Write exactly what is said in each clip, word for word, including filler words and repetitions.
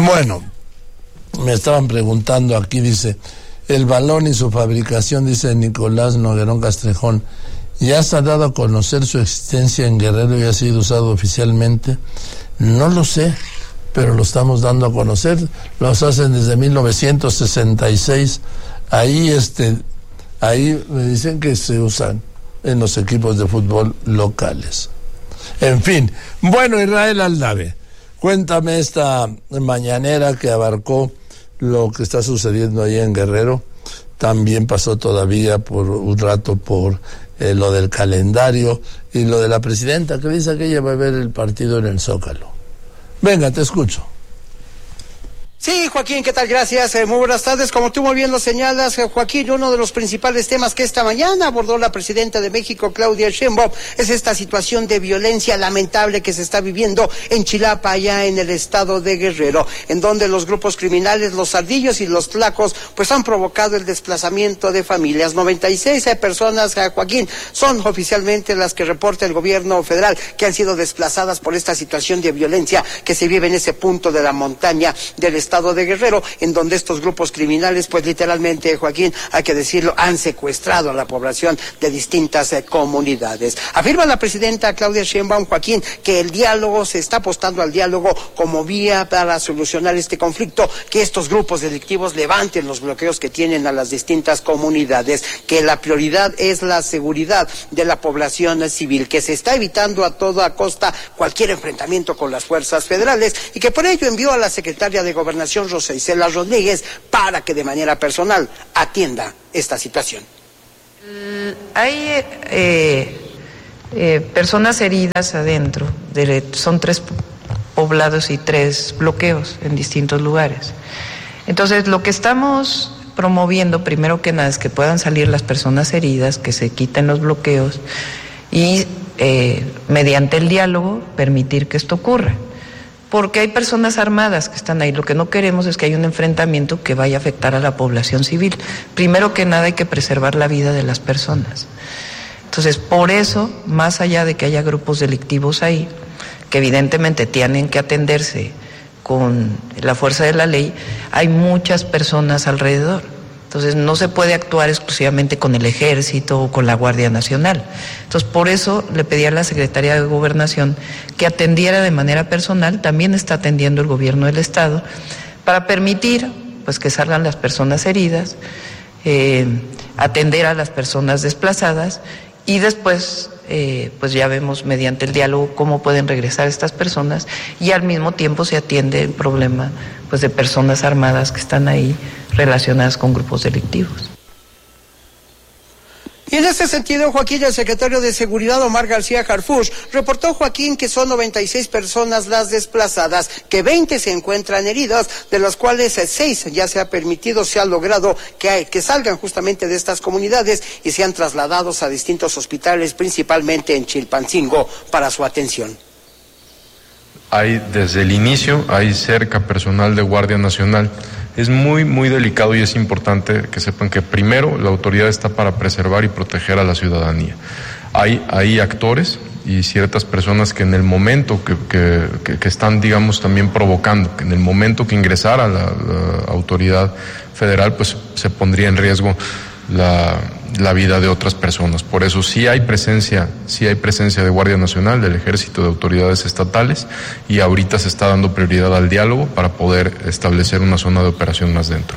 Bueno, me estaban preguntando aquí, dice, el balón y su fabricación, dice Nicolás Noguerón Castrejón, ¿ya se ha dado a conocer su existencia en Guerrero y ha sido usado oficialmente? No lo sé, pero lo estamos dando a conocer. Los hacen desde mil novecientos sesenta y seis. Ahí, este, ahí me dicen que se usan en los equipos de fútbol locales. En fin, bueno, Israel Aldave, cuéntame esta mañanera que abarcó lo que está sucediendo ahí en Guerrero. También pasó todavía por un rato por eh, lo del calendario y lo de la presidenta que dice que ella va a ver el partido en el Zócalo. Venga, te escucho. Sí, Joaquín, ¿qué tal? Gracias. Eh, muy buenas tardes. Como tú muy bien lo señalas, eh, Joaquín, uno de los principales temas que esta mañana abordó la presidenta de México, Claudia Sheinbaum, es esta situación de violencia lamentable que se está viviendo en Chilapa, allá en el estado de Guerrero, en donde los grupos criminales, los ardillos y los tlacos, pues han provocado el desplazamiento de familias. noventa y seis eh, personas, eh, Joaquín, son oficialmente las que reporta el gobierno federal que han sido desplazadas por esta situación de violencia que se vive en ese punto de la montaña del estado de Guerrero, en donde estos grupos criminales, pues literalmente, Joaquín, hay que decirlo, han secuestrado a la población de distintas eh, comunidades. Afirma la presidenta Claudia Sheinbaum, Joaquín, que el diálogo, se está apostando al diálogo como vía para solucionar este conflicto, que estos grupos delictivos levanten los bloqueos que tienen a las distintas comunidades, que la prioridad es la seguridad de la población civil, que se está evitando a toda costa cualquier enfrentamiento con las fuerzas federales y que por ello envió a la secretaria de Gobernación, Rosa Isela Rodríguez, para que de manera personal atienda esta situación. Hay eh, eh, personas heridas adentro, de, son tres poblados y tres bloqueos en distintos lugares. Entonces, lo que estamos promoviendo, primero que nada, es que puedan salir las personas heridas, que se quiten los bloqueos y eh, mediante el diálogo permitir que esto ocurra. Porque hay personas armadas que están ahí. Lo que no queremos es que haya un enfrentamiento que vaya a afectar a la población civil. Primero que nada hay que preservar la vida de las personas. Entonces, por eso, más allá de que haya grupos delictivos ahí, que evidentemente tienen que atenderse con la fuerza de la ley, hay muchas personas alrededor. Entonces, no se puede actuar exclusivamente con el Ejército o con la Guardia Nacional. Entonces, por eso le pedí a la Secretaría de Gobernación que atendiera de manera personal, también está atendiendo el gobierno del Estado, para permitir pues que salgan las personas heridas, eh, atender a las personas desplazadas y después eh, pues ya vemos mediante el diálogo cómo pueden regresar estas personas y al mismo tiempo se atiende el problema pues de personas armadas que están ahí relacionadas con grupos delictivos. Y en este sentido, Joaquín, el secretario de Seguridad, Omar García Harfuch, reportó, Joaquín, que son noventa y seis personas las desplazadas, que veinte se encuentran heridas, de las cuales seis ya se ha permitido, se ha logrado que, hay, que salgan justamente de estas comunidades y sean trasladados a distintos hospitales, principalmente en Chilpancingo, para su atención. Hay, desde el inicio, hay cerca personal de Guardia Nacional. Es muy, muy delicado y es importante que sepan que primero la autoridad está para preservar y proteger a la ciudadanía. Hay, hay actores y ciertas personas que en el momento que, que, que, que están, digamos, también provocando, que en el momento que ingresara la, la autoridad federal, pues se pondría en riesgo la, la vida de otras personas. Por eso sí hay presencia, sí hay presencia de Guardia Nacional, del Ejército, de autoridades estatales, y ahorita se está dando prioridad al diálogo para poder establecer una zona de operación más dentro.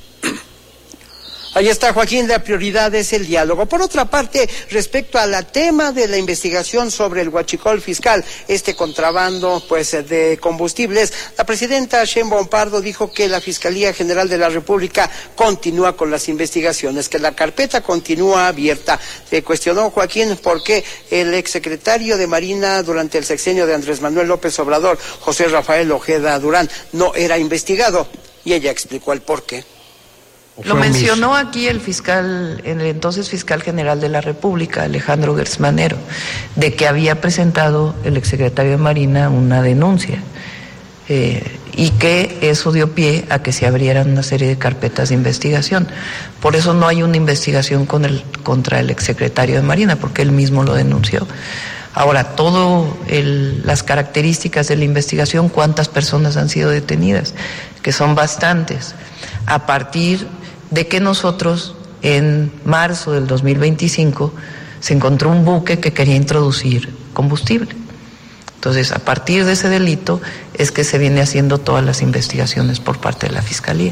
Ahí está, Joaquín, la prioridad es el diálogo. Por otra parte, respecto al tema de la investigación sobre el huachicol fiscal, este contrabando pues de combustibles, la presidenta Sheinbaum Pardo dijo que la Fiscalía General de la República continúa con las investigaciones, que la carpeta continúa abierta. Se cuestionó, Joaquín, por qué el exsecretario de Marina durante el sexenio de Andrés Manuel López Obrador, José Rafael Ojeda Durán, no era investigado, y ella explicó el por qué. Lo mencionó aquí el fiscal, el entonces fiscal general de la República, Alejandro Gertz Manero, de que había presentado el exsecretario de Marina una denuncia eh, y que eso dio pie a que se abrieran una serie de carpetas de investigación. Por eso no hay una investigación con el, contra el exsecretario de Marina, porque él mismo lo denunció. Ahora, todas las características de la investigación, cuántas personas han sido detenidas, que son bastantes, a partir de que nosotros en marzo del dos mil veinticinco se encontró un buque que quería introducir combustible. Entonces, a partir de ese delito es que se viene haciendo todas las investigaciones por parte de la Fiscalía.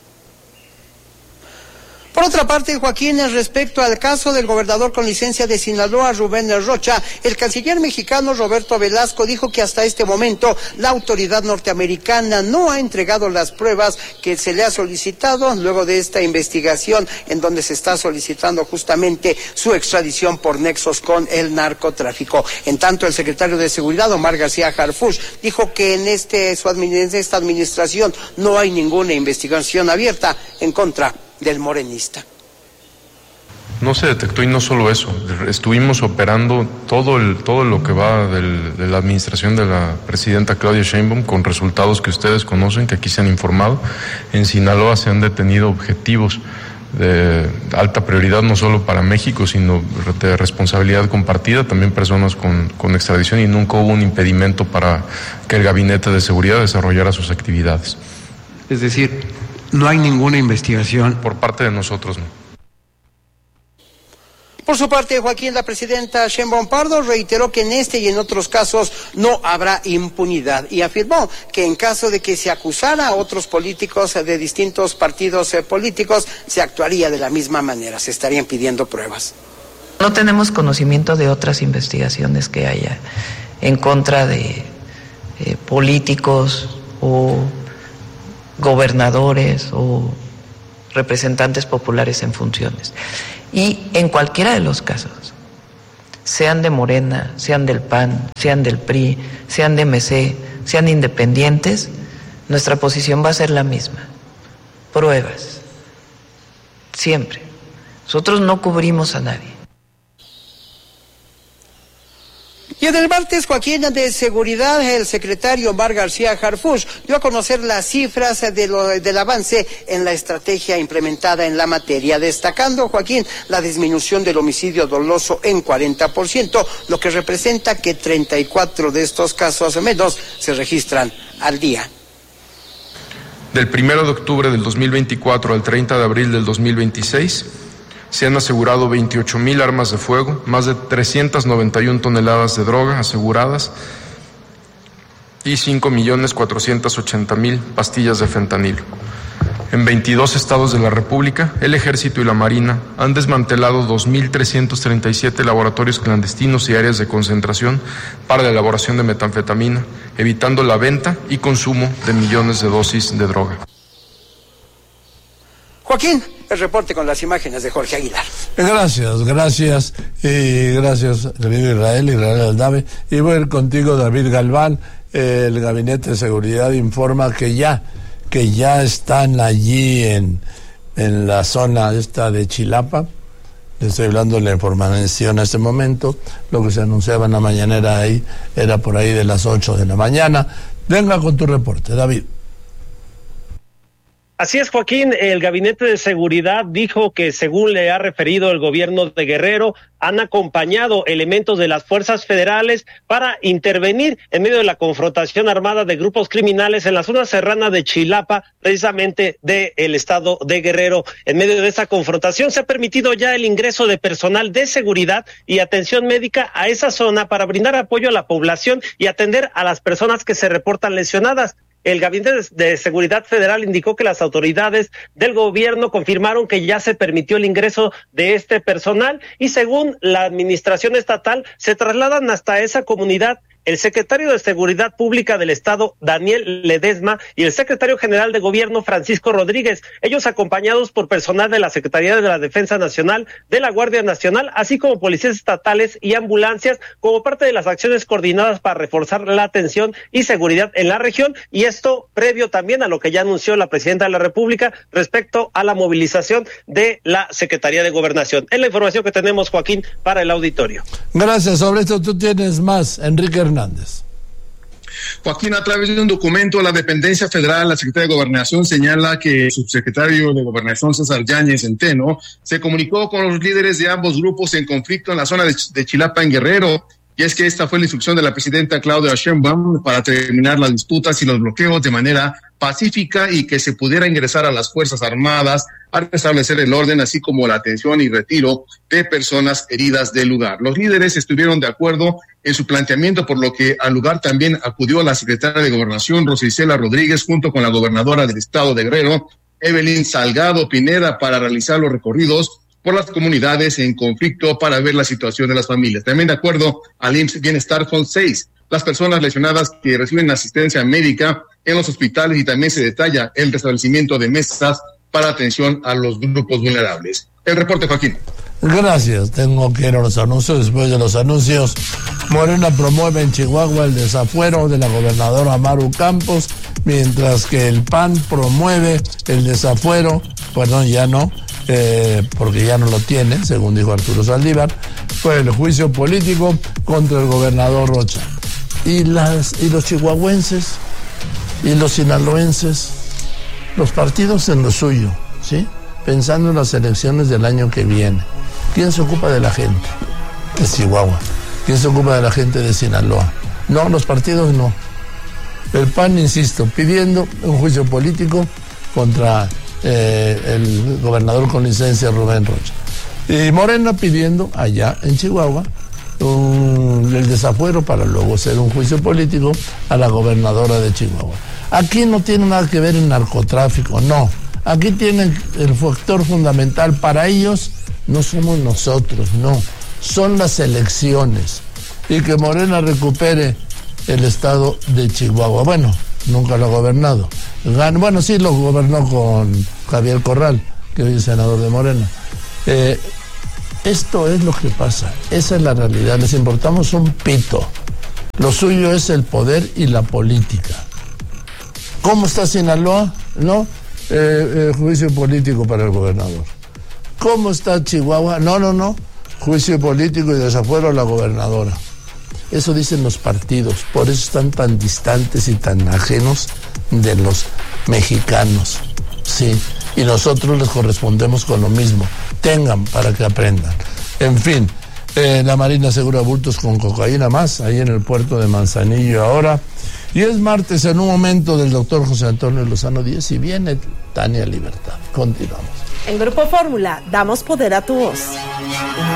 Por otra parte, Joaquín, respecto al caso del gobernador con licencia de Sinaloa, Rubén Rocha, el canciller mexicano Roberto Velasco dijo que hasta este momento la autoridad norteamericana no ha entregado las pruebas que se le ha solicitado luego de esta investigación en donde se está solicitando justamente su extradición por nexos con el narcotráfico. En tanto, el secretario de Seguridad, Omar García Harfuch, dijo que en, este, su admin- en esta administración no hay ninguna investigación abierta en contra del morenista. No se detectó, y no solo eso, estuvimos operando todo el todo lo que va del, de la administración de la presidenta Claudia Sheinbaum con resultados que ustedes conocen, que aquí se han informado. En Sinaloa se han detenido objetivos de alta prioridad, no solo para México, sino de responsabilidad compartida, también personas con, con extradición, y nunca hubo un impedimento para que el Gabinete de Seguridad desarrollara sus actividades. Es decir, no hay ninguna investigación. Por parte de nosotros, no. Por su parte, Joaquín, la presidenta Sheinbaum Pardo reiteró que en este y en otros casos no habrá impunidad y afirmó que en caso de que se acusara a otros políticos de distintos partidos políticos, se actuaría de la misma manera, se estarían pidiendo pruebas. No tenemos conocimiento de otras investigaciones que haya en contra de eh, políticos o gobernadores o representantes populares en funciones. Y en cualquiera de los casos, sean de Morena, sean del P A N, sean del P R I, sean de M C, sean independientes, nuestra posición va a ser la misma. Pruebas. Siempre. Nosotros no cubrimos a nadie. Y en el martes, Joaquín, de Seguridad, el secretario Omar García Harfuch dio a conocer las cifras de lo, del avance en la estrategia implementada en la materia, destacando, Joaquín, la disminución del homicidio doloso en cuarenta por ciento, lo que representa que treinta y cuatro de estos casos menos se registran al día. Del primero de octubre del dos mil veinticuatro al treinta de abril del dos mil veintiséis, se han asegurado veintiocho mil armas de fuego, más de trescientas noventa y una toneladas de droga aseguradas y cinco millones cuatrocientas ochenta mil pastillas de fentanilo. En veintidós estados de la República, el Ejército y la Marina han desmantelado dos mil trescientos treinta y siete laboratorios clandestinos y áreas de concentración para la elaboración de metanfetamina, evitando la venta y consumo de millones de dosis de droga. Joaquín, el reporte con las imágenes de Jorge Aguilar. Gracias, gracias, y gracias, querido Israel, Israel Aldave. Y voy a ir contigo, David Galván. El Gabinete de Seguridad informa que ya, que ya están allí en, en la zona esta de Chilapa. Le estoy hablando de la información en este momento. Lo que se anunciaba en la mañanera ahí era por ahí de las ocho de la mañana. Venga con tu reporte, David. Así es, Joaquín, el Gabinete de Seguridad dijo que, según le ha referido el gobierno de Guerrero, han acompañado elementos de las fuerzas federales para intervenir en medio de la confrontación armada de grupos criminales en la zona serrana de Chilapa, precisamente del estado de Guerrero. En medio de esa confrontación se ha permitido ya el ingreso de personal de seguridad y atención médica a esa zona para brindar apoyo a la población y atender a las personas que se reportan lesionadas. El Gabinete de Seguridad Federal indicó que las autoridades del gobierno confirmaron que ya se permitió el ingreso de este personal y, según la administración estatal, se trasladan hasta esa comunidad el secretario de Seguridad Pública del Estado, Daniel Ledesma, y el secretario general de Gobierno, Francisco Rodríguez, ellos acompañados por personal de la Secretaría de la Defensa Nacional, de la Guardia Nacional, así como policías estatales y ambulancias, como parte de las acciones coordinadas para reforzar la atención y seguridad en la región, y esto previo también a lo que ya anunció la Presidenta de la República respecto a la movilización de la Secretaría de Gobernación. Es la información que tenemos, Joaquín, para el auditorio. Gracias. Sobre esto tú tienes más, Enrique Hernández. Joaquín, a través de un documento, la dependencia federal, la Secretaría de Gobernación señala que el subsecretario de Gobernación, César Yáñez Centeno, se comunicó con los líderes de ambos grupos en conflicto en la zona de, de Chilapa, en Guerrero, Y es que esta fue la instrucción de la presidenta Claudia Sheinbaum para terminar las disputas y los bloqueos de manera pacífica y que se pudiera ingresar a las Fuerzas Armadas a restablecer el orden, así como la atención y retiro de personas heridas del lugar. Los líderes estuvieron de acuerdo en su planteamiento, por lo que al lugar también acudió la secretaria de Gobernación, Rosa Isela Rodríguez, junto con la gobernadora del estado de Guerrero, Evelyn Salgado Pineda, para realizar los recorridos por las comunidades en conflicto para ver la situación de las familias. También de acuerdo al I M S S Bienestar son seis las personas lesionadas que reciben asistencia médica en los hospitales y también se detalla el restablecimiento de mesas para atención a los grupos vulnerables. El reporte, Joaquín. Gracias. Tengo que ir a los anuncios. Después de los anuncios, Morena promueve en Chihuahua el desafuero de la gobernadora Maru Campos, mientras que el P A N promueve el desafuero, perdón, ya no, eh, porque ya no lo tiene, según dijo Arturo Saldívar, fue el juicio político contra el gobernador Rocha. Y, las, y los chihuahuenses y los sinaloenses, los partidos en lo suyo, ¿sí? Pensando en las elecciones del año que viene. ¿Quién se ocupa de la gente de Chihuahua? ¿Quién se ocupa de la gente de Sinaloa? No, los partidos no. El P A N, insisto, pidiendo un juicio político contra eh, el gobernador con licencia Rubén Rocha. Y Morena pidiendo allá en Chihuahua un, el desafuero para luego hacer un juicio político a la gobernadora de Chihuahua. Aquí no tiene nada que ver el narcotráfico, no. Aquí tienen el factor fundamental para ellos, no somos nosotros, no. Son las elecciones. Y que Morena recupere el estado de Chihuahua. Bueno, nunca lo ha gobernado. Bueno, sí lo gobernó con Javier Corral, que hoy es senador de Morena. Eh, esto es lo que pasa. Esa es la realidad. Les importamos un pito. Lo suyo es el poder y la política. ¿Cómo está Sinaloa? No, eh, eh, juicio político para el gobernador. ¿Cómo está Chihuahua? No, no, no. Juicio político y desafuero a la gobernadora. Eso dicen los partidos. Por eso están tan distantes y tan ajenos de los mexicanos. Sí. Y nosotros les correspondemos con lo mismo. Tengan para que aprendan. En fin, eh, la Marina asegura bultos con cocaína más ahí en el puerto de Manzanillo ahora. Y es martes, en un momento, del doctor José Antonio Lozano Díez, y viene Tania Libertad. Continuamos. En Grupo Fórmula, damos poder a tu voz.